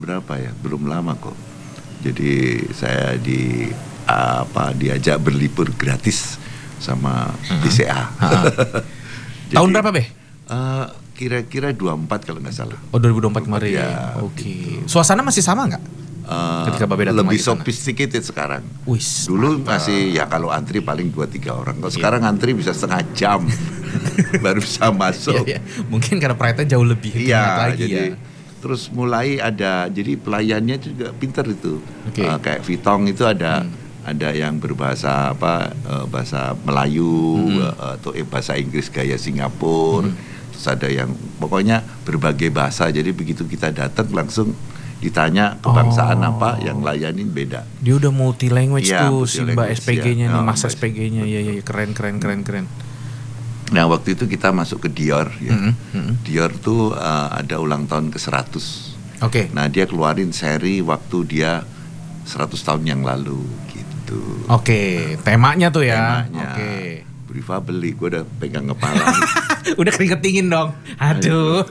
berapa ya? Belum lama kok. Jadi saya diajak berlibur gratis sama BCA. Tahun berapa, Be? Kira-kira 24 kalau nggak salah. Oh, 2024 kemarin. Ya, Oke. gitu. Suasana masih sama nggak? Ketika Babe datang lebih lagi sana? sophisticated sekarang. Wis, Dulu mantap. masih ya kalau antri paling 2-3 orang. Kalau sekarang antri bisa setengah jam baru bisa masuk. Iya. Mungkin karena pride-nya jauh lebih hangat Iya, lagi jadi ya. terus mulai ada, jadi pelayannya juga pinter itu. Oke. Kayak Vitong itu ada yang berbahasa bahasa Melayu atau bahasa Inggris gaya Singapura. Terus ada yang pokoknya berbagai bahasa. Jadi begitu kita datang langsung ditanya kebangsaan apa, yang layanin beda. Dia udah multi language Iya, tuh multi si Mbak language, SPG-nya ya. nih, Mas Mbak SPG-nya. Iya, keren. Nah waktu itu kita masuk ke Dior ya. Dior tuh ada ulang tahun ke-100. Oke. Nah dia keluarin seri waktu dia 100 tahun yang lalu gitu. Oke, temanya tuh ya. Temanya. Oke. Bu Rifa beli, gue udah pegang kepala. Udah keringet dingin dong. Aduh.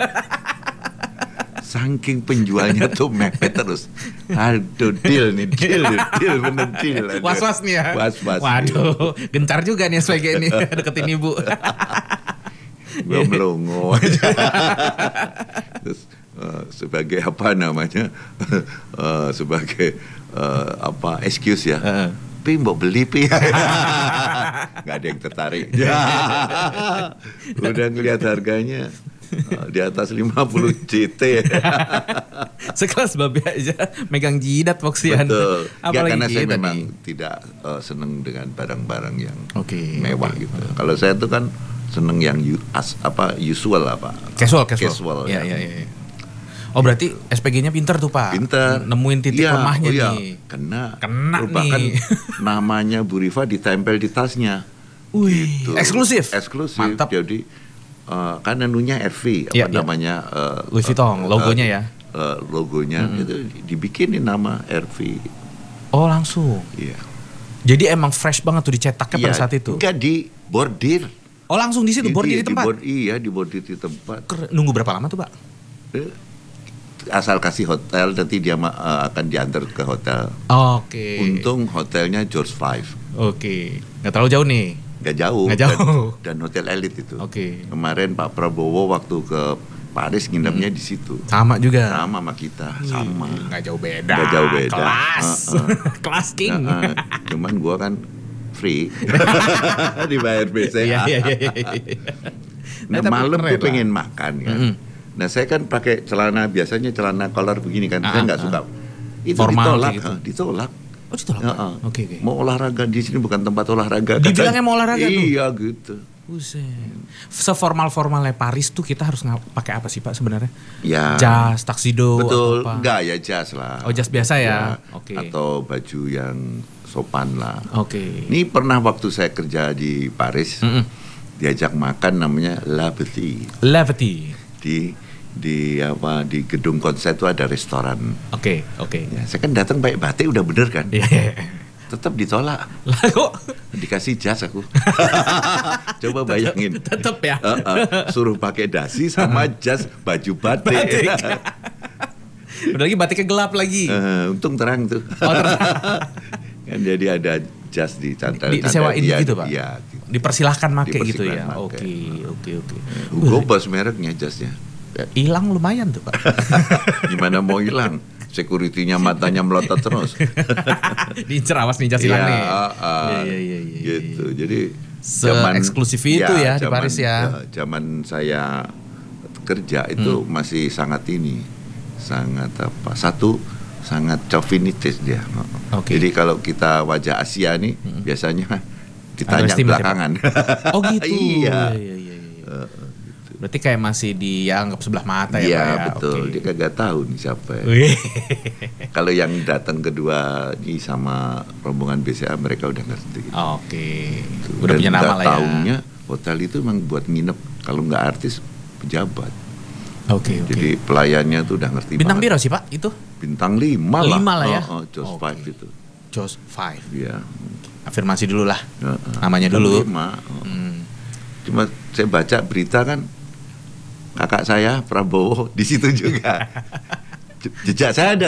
Saking penjualnya tuh mepet terus. Aduh, deal bener deal. Was-was nih ya. Was-was. Waduh, gencar juga nih SPG ini deketin ibu. Gue melongo aja. Terus sebagai apa namanya? Sebagai excuse ya. Pi mau beli Pi. Nggak ada yang tertarik. Udah ngeliat harganya di atas 50 JT. Sekelas Babe aja megang jidat Foxian. Betul. Ya, karena saya kita memang nih. tidak seneng dengan barang-barang yang Oke, mewah oke. gitu. Kalau saya tuh kan seneng yang usual apa? Casual. ya. Iya. Oh berarti SPG-nya pinter tuh Pak. Pinter. Nemuin titik Iya, lemahnya iya. nih. Kena nih. bahkan namanya Bu Rifa ditempel di tasnya. Wih, Gitu. eksklusif. Mantap. Jadi kan anunya RV Iya. namanya Louis Vuitton logonya ya. Logonya itu dibikinin nama RV. Oh langsung. Iya. Jadi emang fresh banget tuh dicetaknya pada saat itu. Enggak di bordir. Oh langsung di situ bordir di tempat. Di bordir di tempat. Nunggu berapa lama tuh Pak? Asal kasih hotel, nanti dia akan diantar ke hotel. Oke. Untung hotelnya George V. Oke. Nggak terlalu jauh nih. Nggak jauh. Nggak jauh. Dan hotel elit itu. Oke. Kemarin Pak Prabowo waktu ke Paris nginepnya di situ. Sama juga. Sama sama kita, sama. Nggak jauh beda. Nggak jauh beda. Kelas. Kelas king. Cuman gua kan free. Dibayar BCA. Iya. Nah, Tapi malam keren tuh lah. pengen makan kan. Nah saya kan pakai biasanya celana kolor begini kan. Saya nggak suka. Itu Formal ditolak, kayak gitu. ditolak. Oh ditolak Pak? Oke. Mau olahraga di sini bukan tempat olahraga. Dibilangnya mau olahraga tuh? Iya gitu. Buset. Seformal-formalnya Paris tuh kita harus pakai apa sih Pak sebenarnya? Ya. Jas, tuxedo Betul. atau apa? Enggak ya jas lah. Oh, jas biasa ya? Oke. Atau baju yang sopan lah. Oke. Ini pernah waktu saya kerja di Paris, diajak makan namanya La Petite. Levity. Di gedung konser itu ada restoran. Oke. Ya, saya kan datang baik batik udah bener kan. Iya. Tetap ditolak. Lah kok Dikasih jas aku. Coba bayangin. tetep ya? Suruh pakai dasi sama jas baju batik. Udah lagi batiknya gelap lagi. Untung terang tuh. Oh, Kan jadi ada jas di cantel. disewain gitu Pak? Iya. Gitu. Dipersilahkan make gitu ya. Dipersilahkan Oke. Hugo Boss mereknya jasnya. Hilang lumayan tuh Pak. Gimana mau hilang? Security-nya matanya melotot terus. Diincer awas nih jas hilang nih. Iya. Gitu. Jadi Se-eksklusif itu ya di Paris ya. Zaman saya kerja itu masih sangat sangat chauvinitis dia. Oke. Jadi kalau kita wajah Asia nih biasanya ditanya Underestimate ya, Pak? belakangan. Oh gitu. Iya. Berarti kayak masih dianggap sebelah mata ya Iya Pak ya. betul. Oke. Dia kagak tahu nih siapa. Ya. Wih. Kalau yang datang kedua nih sama rombongan BCA mereka udah ngerti. Oke. Udah Dan punya nama nggak lah ya. taunya hotel itu memang buat nginep. Kalau nggak artis pejabat. Oke. Jadi pelayannya tuh udah ngerti Bintang banget. biru sih Pak itu? Bintang 5 lah. 5 lah ya. Just Oke. 5 itu. Just 5. Iya. Afirmasi dulu lah. Heeh. Namanya Bintang dulu. 5. Cuma saya baca berita kan kakak saya Prabowo di situ juga. Jejak saya ada